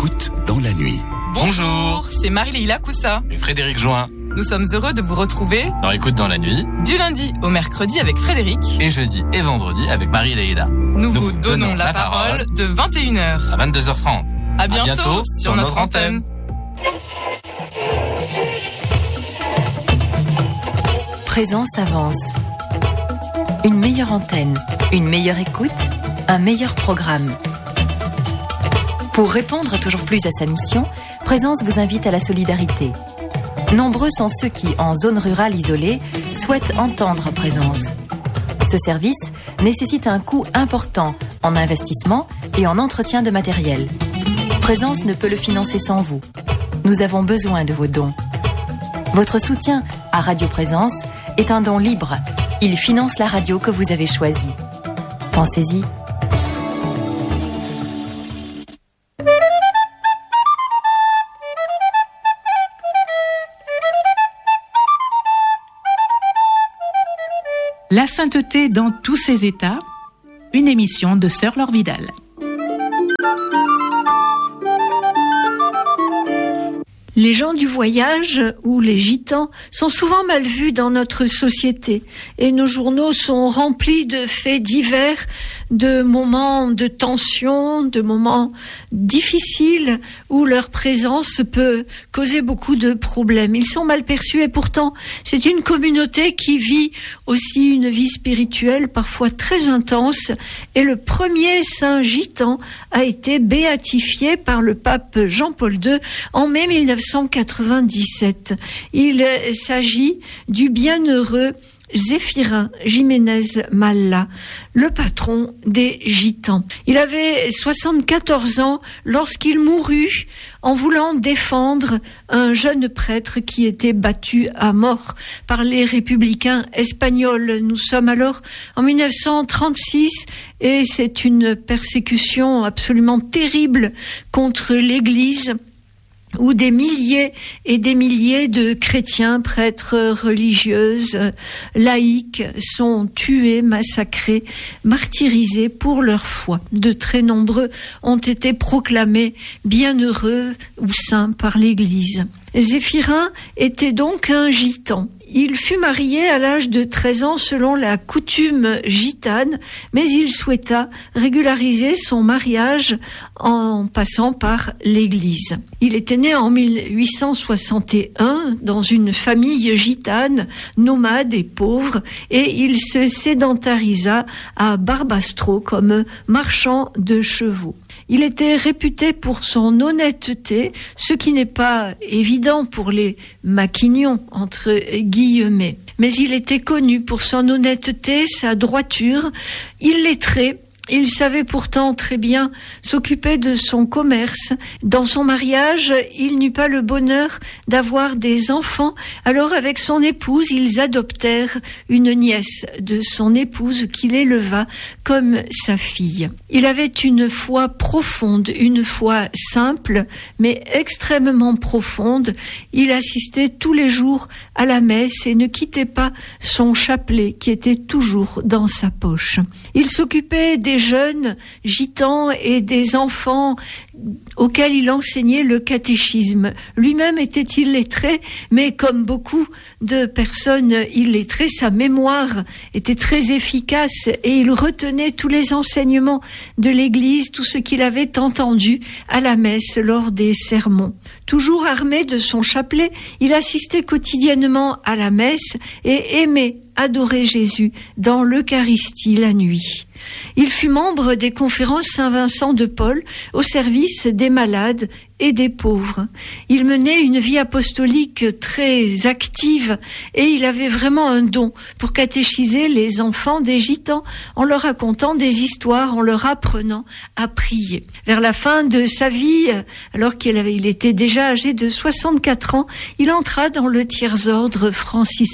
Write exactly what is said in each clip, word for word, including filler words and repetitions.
écoute dans la nuit. Bonjour, c'est Marie-Leila Coussa et Frédéric Join. Nous sommes heureux de vous retrouver dans Écoute dans la nuit, du lundi au mercredi avec Frédéric et jeudi et vendredi avec Marie-Leila. Nous, Nous vous donnons, donnons la parole de vingt et une heures à vingt-deux heures trente. À bientôt, à bientôt sur, sur notre antenne. antenne. Présence avance. Une meilleure antenne, une meilleure écoute, un meilleur programme. Pour répondre toujours plus à sa mission, Présence vous invite à la solidarité. Nombreux sont ceux qui, en zone rurale isolée, souhaitent entendre Présence. Ce service nécessite un coût important en investissement et en entretien de matériel. Présence ne peut le financer sans vous. Nous avons besoin de vos dons. Votre soutien à Radio Présence est un don libre. Il finance la radio que vous avez choisie. Pensez-y. La sainteté dans tous ses états, une émission de Sœur Laure Vidal. Les gens du voyage ou les gitans sont souvent mal vus dans notre société et nos journaux sont remplis de faits divers, de moments de tension, de moments difficiles où leur présence peut causer beaucoup de problèmes. Ils sont mal perçus et pourtant c'est une communauté qui vit aussi une vie spirituelle parfois très intense et le premier saint gitan a été béatifié par le pape Jean-Paul deux en mai mille neuf cent quatre-vingt-dix-sept. Il s'agit du bienheureux Zéphirin Jiménez Malla, le patron des gitans. Il avait soixante-quatorze ans lorsqu'il mourut en voulant défendre un jeune prêtre qui était battu à mort par les républicains espagnols. Nous sommes alors en mille neuf cent trente-six et c'est une persécution absolument terrible contre l'Église, où des milliers et des milliers de chrétiens, prêtres, religieuses, laïcs sont tués, massacrés, martyrisés pour leur foi. De très nombreux ont été proclamés bienheureux ou saints par l'Église. Zéphirin était donc un gitan. Il fut marié à l'âge de treize ans selon la coutume gitane, mais il souhaita régulariser son mariage en passant par l'église. Il était né en mille huit cent soixante et un dans une famille gitane, nomade et pauvre, et il se sédentarisa à Barbastro comme marchand de chevaux. Il était réputé pour son honnêteté, ce qui n'est pas évident pour les maquignons, entre guillemets. Mais il était connu pour son honnêteté, sa droiture, illettré. Il savait pourtant très bien s'occuper de son commerce. Dans son mariage, il n'eut pas le bonheur d'avoir des enfants. Alors avec son épouse, ils adoptèrent une nièce de son épouse qu'il éleva comme sa fille. Il avait une foi profonde, une foi simple, mais extrêmement profonde. Il assistait tous les jours à la messe et ne quittait pas son chapelet qui était toujours dans sa poche. Il s'occupait des jeunes gitans et des enfants auxquels il enseignait le catéchisme. Lui-même était illettré, mais comme beaucoup de personnes illettrées, sa mémoire était très efficace et il retenait tous les enseignements de l'Église, tout ce qu'il avait entendu à la messe lors des sermons. Toujours armé de son chapelet, il assistait quotidiennement à la messe et aimait adorer Jésus dans l'Eucharistie la nuit. Il fut membre des conférences Saint-Vincent de Paul au service des malades et des pauvres. Il menait une vie apostolique très active et il avait vraiment un don pour catéchiser les enfants des gitans en leur racontant des histoires, en leur apprenant à prier. Vers la fin de sa vie, alors qu'il avait, il était déjà âgé de soixante-quatre ans, il entra dans le tiers-ordre franciscain.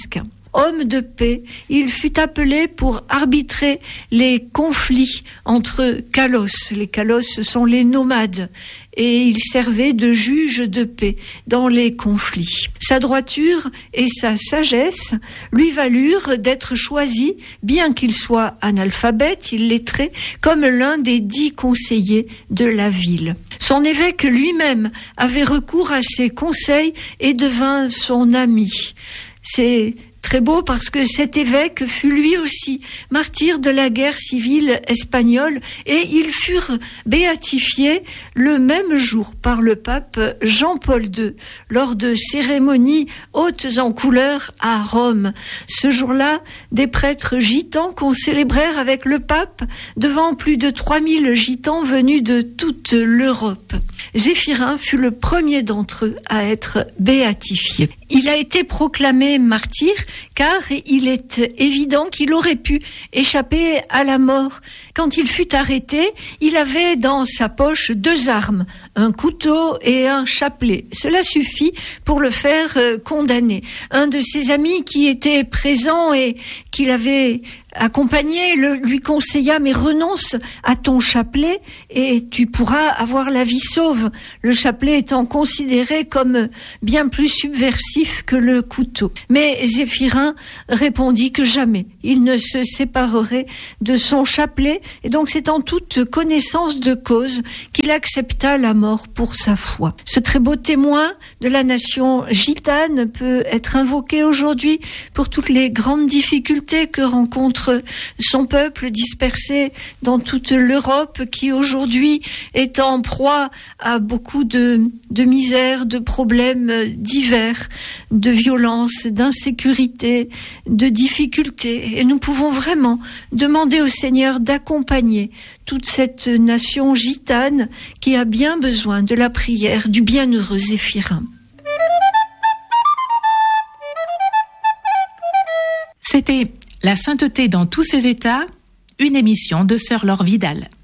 Homme de paix, il fut appelé pour arbitrer les conflits entre kalos. Les kalos, ce sont les nomades. Et il servait de juge de paix dans les conflits. Sa droiture et sa sagesse lui valurent d'être choisi, bien qu'il soit analphabète, illettré, comme l'un des dix conseillers de la ville. Son évêque lui-même avait recours à ses conseils et devint son ami. C'est très beau parce que cet évêque fut lui aussi martyr de la guerre civile espagnole et ils furent béatifiés le même jour par le pape Jean-Paul deux lors de cérémonies hautes en couleur à Rome. Ce jour-là, des prêtres gitans concélébrèrent avec le pape devant plus de trois mille gitans venus de toute l'Europe. Zéphirin fut le premier d'entre eux à être béatifié. Il a été proclamé martyr car il est évident qu'il aurait pu échapper à la mort. Quand il fut arrêté, il avait dans sa poche deux armes, un couteau et un chapelet. Cela suffit pour le faire condamner. Un de ses amis qui était présent et qui l'avait accompagné le, lui conseilla « Mais renonce à ton chapelet et tu pourras avoir la vie sauve », le chapelet étant considéré comme bien plus subversif que le couteau. Mais Zéphirin répondit que jamais il ne se séparerait de son chapelet, et donc c'est en toute connaissance de cause qu'il accepta la mort pour sa foi. Ce très beau témoin de la nation gitane peut être invoqué aujourd'hui pour toutes les grandes difficultés que rencontre son peuple dispersé dans toute l'Europe, qui aujourd'hui est en proie à beaucoup de, de misère, de problèmes divers, de violence, d'insécurité, de difficultés. Et nous pouvons vraiment demander au Seigneur d'accompagner toute cette nation gitane qui a bien besoin de la prière du bienheureux Zéphirin. C'était La sainteté dans tous ses états, une émission de Sœur Laure Vidal.